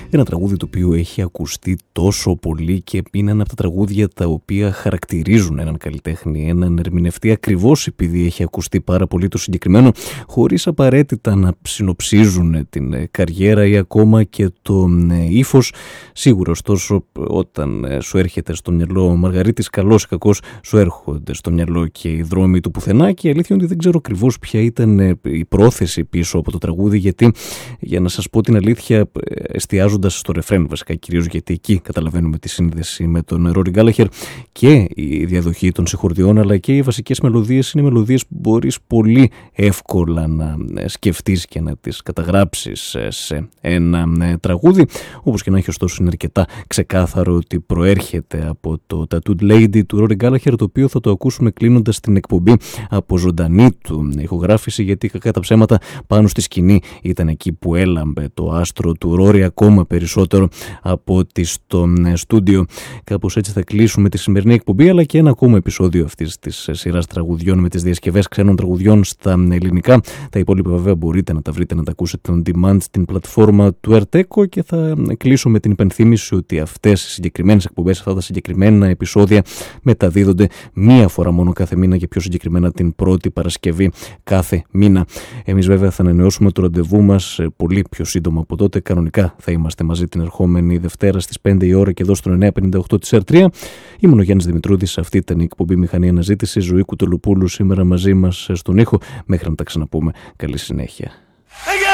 Ένα τραγούδι το οποίο έχει ακουστεί τόσο πολύ και είναι ένα από τα τραγούδια τα οποία χαρακτηρίζουν έναν καλλιτέχνη, έναν ερμηνευτή, ακριβώς επειδή έχει ακουστεί πάρα πολύ το συγκεκριμένο, χωρίς απαραίτητα να συνοψίζουν την καριέρα ή ακόμα και το ύφος. Σίγουρα, ωστόσο, όταν σου έρχεται στο μυαλό ο Μαργαρίτης, καλός ή κακός, σου έρχονται στο μυαλό και οι δρόμοι του πουθενά, και η αλήθεια είναι ότι δεν ξέρω ακριβώς ποια ήταν η πρόθεση πίσω από το τραγούδι, γιατί, για να σας πω την αλήθεια, εστιάζοντας στο ρεφρέν βασικά κυρίως, γιατί εκεί καταλαβαίνουμε τη σύνδεση με τον Ρόρι Γκάλαχερ, και η διαδοχή των συγχορδιών αλλά και οι βασικές μελωδίες είναι μελωδίες που μπορείς πολύ εύκολα να σκεφτείς και να τις καταγράψεις σε ένα τραγούδι. Όπως και να έχει, ωστόσο, είναι αρκετά ξεκάθαρο ότι προέρχεται από το Tattooed Lady του Ρόρι Γκάλαχερ, το οποίο θα το ακούσουμε κλείνοντας την εκπομπή από ζωντανή του ηχογράφηση, γιατί κατά τα ψέματα πάνω στη σκηνή ήταν εκεί που έλαμπε το άστρο του Ρόρι ακόμα περισσότερο από ότι στο στούντιο. Κάπως έτσι θα κλείσουμε τη σημερινή εκπομπή, αλλά και ένα ακόμα επεισόδιο αυτής της σειράς τραγουδιών με τις διασκευές ξένων τραγουδιών στα ελληνικά. Τα υπόλοιπα βέβαια μπορείτε να τα βρείτε, να τα ακούσετε on demand στην πλατφόρμα του Erteco, και θα κλείσω με την υπενθύμηση ότι αυτές οι συγκεκριμένες εκπομπές, αυτά τα συγκεκριμένα επεισόδια μεταδίδονται μία φορά μόνο κάθε μήνα, και πιο συγκεκριμένα την πρώτη Παρασκευή κάθε μήνα. Εμείς βέβαια θα ανανεώσουμε το ραντεβού μας πολύ πιο σύντομα από τότε. Κανονικά θα είμαστε μαζί την ερχόμενη Δευτέρα στις 5 η ώρα και εδώ στο 958 της R3. Ήμουν ο Γιάννης Δημητρούδης, αυτή ήταν η εκπομπή Μηχανή Αναζήτηση. Ζωή Κουτελοπούλου σήμερα μαζί μας στον ήχο. Μέχρι να τα ξαναπούμε, καλή συνέχεια.